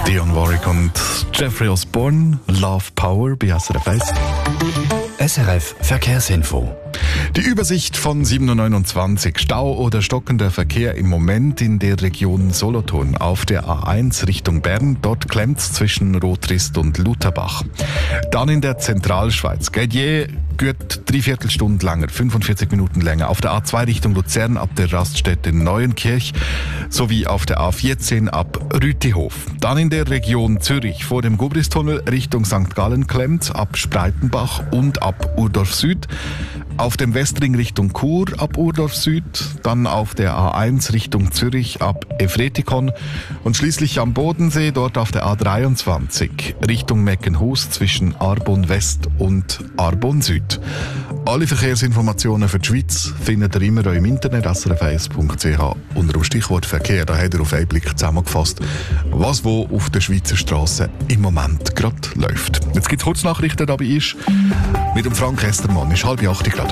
Dionne Warwick und Jeffrey Osborne, Love Power bei SRF 1. SRF Verkehrsinfo. Die Übersicht von 7.29 Uhr. Stau oder stockender Verkehr im Moment in der Region Solothurn. Auf der A1 Richtung Bern, dort klemmt's zwischen Rotrist und Lutherbach. Dann in der Zentralschweiz. Gedier geht 3/4 Stunde länger, 45 Minuten länger. Auf der A2 Richtung Luzern ab der Raststätte Neuenkirch sowie auf der A14 ab Rütihof. Dann in der Region Zürich vor dem Gubristunnel Richtung St. Gallen klemmt ab Spreitenbach und ab Urdorf Süd. Auf dem Westring Richtung Chur ab Urdorf Süd, dann auf der A1 Richtung Zürich ab Efretikon und schließlich am Bodensee, dort auf der A23 Richtung Meckenhus zwischen Arbon West und Arbon Süd. Alle Verkehrsinformationen für die Schweiz findet ihr immer im Internet srf1.ch unter dem Stichwort Verkehr. Da habt ihr auf einen Blick zusammengefasst, was wo auf der Schweizer Straße im Moment gerade läuft. Jetzt gibt es Kurznachrichten dabei ist mit dem Frank Estermann. Ist 7:30 gerade.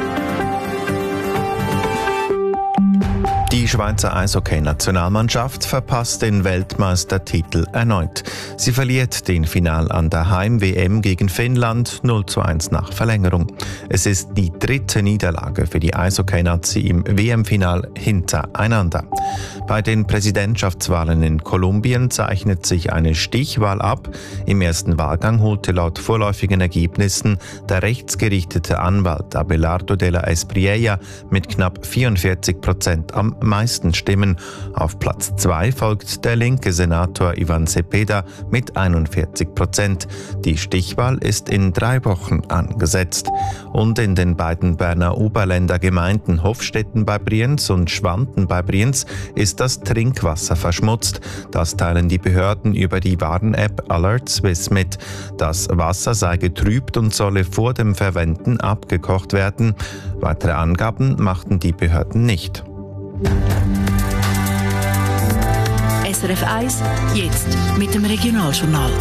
Die Schweizer Eishockey-Nationalmannschaft verpasst den Weltmeistertitel erneut. Sie verliert den Final an der Heim-WM gegen Finnland 0:1 nach Verlängerung. Es ist die 3. Niederlage für die Eishockey-Nazi im WM-Final hintereinander. Bei den Präsidentschaftswahlen in Kolumbien zeichnet sich eine Stichwahl ab. Im ersten Wahlgang holte laut vorläufigen Ergebnissen der rechtsgerichtete Anwalt Abelardo de la Espriella mit knapp 44% am meisten Stimmen. Auf Platz 2 folgt der linke Senator Ivan Cepeda mit 41%. Die Stichwahl ist in 3 Wochen angesetzt. Und in den beiden Berner Oberländer Gemeinden Hofstetten bei Brienz und Schwanten bei Brienz ist das Trinkwasser verschmutzt. Das teilen die Behörden über die Warn-App Alert Swiss mit. Das Wasser sei getrübt und solle vor dem Verwenden abgekocht werden. Weitere Angaben machten die Behörden nicht. SRF 1, jetzt mit dem Regionaljournal.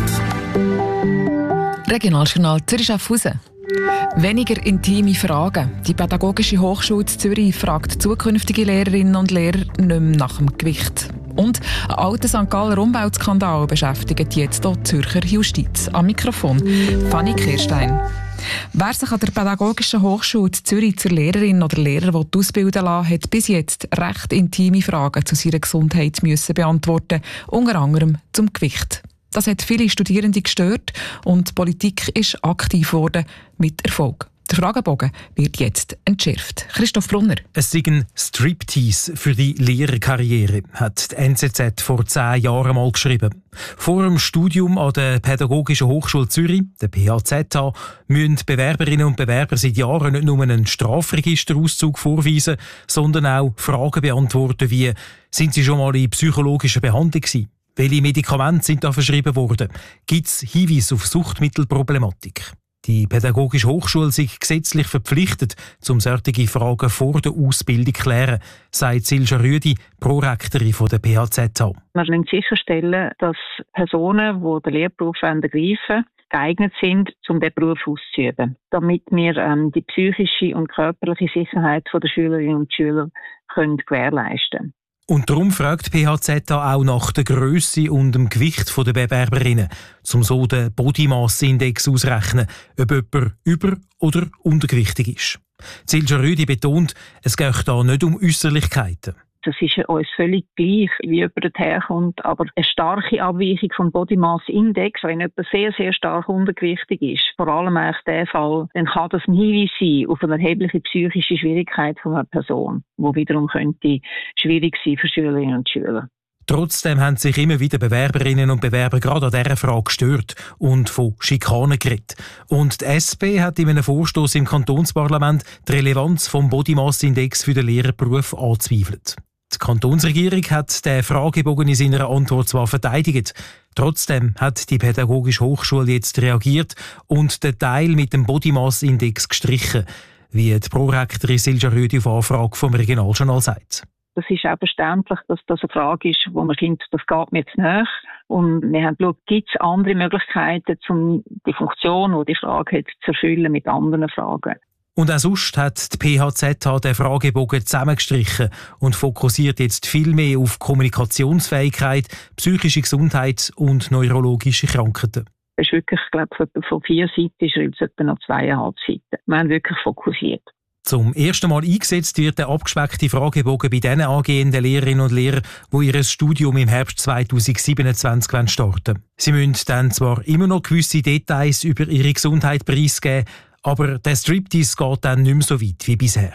Regionaljournal Zürich-Schaffhausen. Weniger intime Fragen. Die Pädagogische Hochschule Zürich fragt zukünftige Lehrerinnen und Lehrer nicht mehr nach dem Gewicht. Und ein alter St. Galler Umweltskandal beschäftigt jetzt auch die Zürcher Justiz. Am Mikrofon Fanny Kirstein. Wer sich an der Pädagogischen Hochschule Zürich zur Lehrerin oder Lehrer ausbilden lassen, hat bis jetzt recht intime Fragen zu seiner Gesundheit müssen beantworten, unter anderem zum Gewicht. Das hat viele Studierende gestört und die Politik ist aktiv geworden, mit Erfolg. Der Fragebogen wird jetzt entschärft. Christoph Brunner. Es sei ein Striptease für die Lehrerkarriere, hat die NZZ vor 10 Jahren mal geschrieben. Vor dem Studium an der Pädagogischen Hochschule Zürich, der PHZH, müssen Bewerberinnen und Bewerber seit Jahren nicht nur einen Strafregisterauszug vorweisen, sondern auch Fragen beantworten wie: Sind Sie schon mal in psychologischer Behandlung gewesen? Welche Medikamente sind da verschrieben worden? Gibt es Hinweise auf Suchtmittelproblematik? Die Pädagogische Hochschule sei gesetzlich verpflichtet, um solche Fragen vor der Ausbildung zu klären, sagt Silja Rüdi, Prorektorin der PHZH. Wir müssen sicherstellen, dass Personen, die den Lehrberuf ergreifen, geeignet sind, um diesen Beruf auszuüben, damit wir die psychische und körperliche Sicherheit der Schülerinnen und Schüler gewährleisten können. Und darum fragt die PHZH auch nach der Grösse und dem Gewicht der Bewerberinnen, um so den Body Mass Index auszurechnen, ob jemand über- oder untergewichtig ist. Silja Rüdi betont, es gehe da nicht um Äusserlichkeiten. Es ist uns völlig gleich, wie jemand herkommt, aber eine starke Abweichung vom Body Mass Index, wenn jemand sehr, sehr stark untergewichtig ist, vor allem eigentlich der Fall, dann kann das ein Hinweis sein auf eine erhebliche psychische Schwierigkeit von einer Person, die wiederum könnte schwierig sein für Schülerinnen und Schüler. Trotzdem haben sich immer wieder Bewerberinnen und Bewerber gerade an dieser Frage gestört und von Schikanen geredet. Und die SP hat in einem Vorstoss im Kantonsparlament die Relevanz vom Body Mass Index für den Lehrerberuf angezweifelt. Die Kantonsregierung hat den Fragebogen in seiner Antwort zwar verteidigt, trotzdem hat die Pädagogische Hochschule jetzt reagiert und den Teil mit dem Body Mass Index gestrichen, wie die Prorektorin Silja Rüdi auf Anfrage vom Regionaljournal sagt. Das ist auch verständlich, dass das eine Frage ist, wo man findet, das geht mir zu nahe. Und wir haben geschaut, gibt es andere Möglichkeiten, um die Funktion, die die Frage hat, zu erfüllen mit anderen Fragen. Und auch sonst hat die PHZH den Fragebogen zusammengestrichen und fokussiert jetzt viel mehr auf Kommunikationsfähigkeit, psychische Gesundheit und neurologische Krankheiten. Es ist wirklich, ich glaube, von 4 Seiten schreibt es etwa noch 2,5 Seiten. Wir haben wirklich fokussiert. Zum ersten Mal eingesetzt wird der abgespeckte Fragebogen bei den angehenden Lehrerinnen und Lehrern, die ihr Studium im Herbst 2027 starten. Sie müssen dann zwar immer noch gewisse Details über ihre Gesundheit preisgeben, aber der Striptease geht dann nicht mehr so weit wie bisher.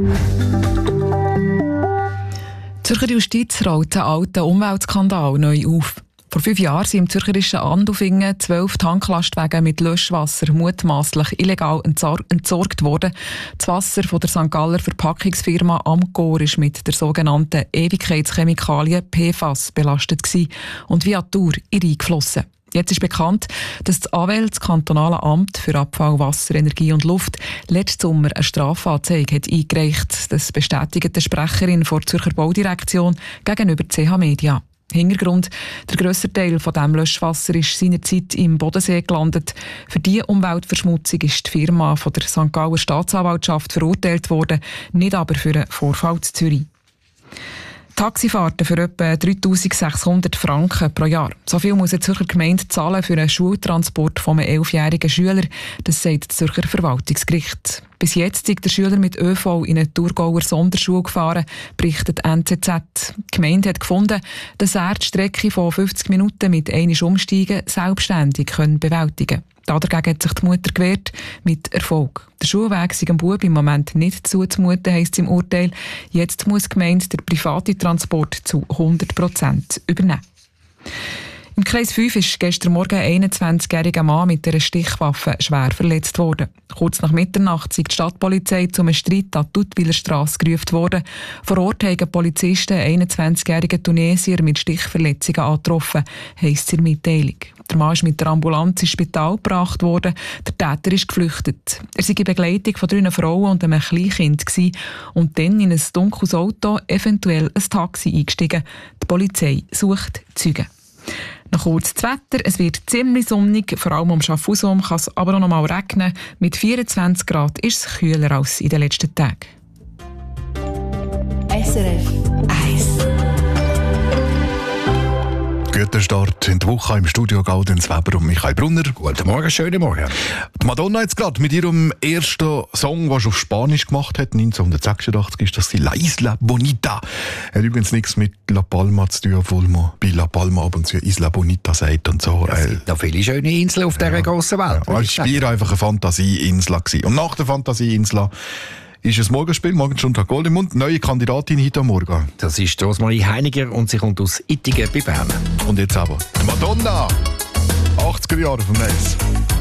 Die Zürcher Justiz rollt einen alten Umweltskandal neu auf. Vor 5 Jahren sind im zürcherischen Andufingen 12 Tanklastwagen mit Löschwasser mutmaßlich illegal entsorgt worden. Das Wasser von der St. Galler Verpackungsfirma Amcor ist mit der sogenannten Ewigkeitschemikalien PFAS belastet gewesen und via Tour eingeflossen. Jetzt ist bekannt, dass das AWEL, das kantonale Amt für Abfall, Wasser, Energie und Luft, letzten Sommer eine Strafanzeige hat eingereicht. Das bestätigt die Sprecherin der Zürcher Baudirektion gegenüber CH Media. Hintergrund: der grösste Teil von diesem Löschwasser ist seinerzeit im Bodensee gelandet. Für diese Umweltverschmutzung ist die Firma von der St. Galler Staatsanwaltschaft verurteilt worden, nicht aber für einen Vorfall in Zürich. Taxifahrten für etwa 3'600 Franken pro Jahr. So viel muss eine Zürcher Gemeinde zahlen für einen Schultransport von einem 11-jährigen Schüler. Das sagt das Zürcher Verwaltungsgericht. Bis jetzt ist der Schüler mit ÖV in eine Thurgauer Sonderschule gefahren, berichtet NZZ. Die Gemeinde hat gefunden, dass er die Strecke von 50 Minuten mit einmal Umsteigen selbstständig bewältigen kann. Dagegen hat sich die Mutter gewehrt, mit Erfolg. Der Schulweg sei dem Bub im Moment nicht zuzumuten, heisst es im Urteil. Jetzt muss die Gemeinde den privaten Transport zu 100% übernehmen. Im Kreis 5 ist gestern Morgen ein 21-jähriger Mann mit einer Stichwaffe schwer verletzt worden. Kurz nach Mitternacht ist die Stadtpolizei zu einem Streit an die Duttwilerstrasse gerufen worden. Vor Ort haben Polizisten einen 21-jährigen Tunesier mit Stichverletzungen angetroffen, heisst es in der Mitteilung. Der Mann ist mit der Ambulanz ins Spital gebracht worden. Der Täter ist geflüchtet. Er war in Begleitung von 3 Frauen und einem Kleinkind und dann in ein dunkles Auto, eventuell ein Taxi, eingestiegen. Die Polizei sucht Zeugen. Noch kurz das Wetter. Es wird ziemlich sonnig, vor allem um Schaffhausen kann es aber auch noch mal regnen. Mit 24 Grad ist es kühler als in den letzten Tagen. SRF 1. Guter Start in die Woche im Studio Gaudenz Weber und Michael Brunner. Guten Morgen, schönen Morgen. Die Madonna jetzt gerade mit ihrem ersten Song, den sie auf Spanisch gemacht hat, 1986, ist das die La Isla Bonita. Hat übrigens nichts mit La Palma zu tun, obwohl man bei La Palma ab und zu Isla Bonita sagt und so. Es gibt noch viele schöne Inseln auf dieser grossen Welt. Es war einfach eine Fantasieinsel. Und nach der Fantasieinsel ist ein Morgenspiel, morgen schon Tag Goldemund, neue Kandidatin heute am Morgen. Das ist Rosmarie Heiniger und sie kommt aus Ittigen bei Bern. Und jetzt aber die Madonna, 80er Jahre vom Eis.